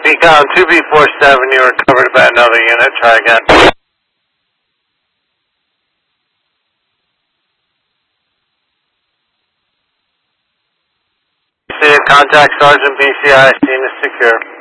Beacon 2B47, you were covered by another unit. Try again. See, contact Sergeant BCI. Scene is secure.